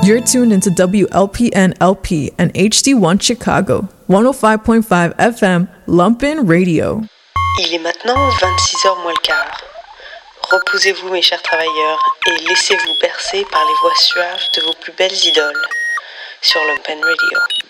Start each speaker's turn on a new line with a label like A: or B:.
A: You're tuned into WLPN LP and HD1 Chicago, 105.5 FM, Lumpin Radio.
B: Il est maintenant 26h moins le quart. Reposez-vous mes chers travailleurs et laissez-vous bercer par les voix suaves de vos plus belles idoles sur Lumpin Radio.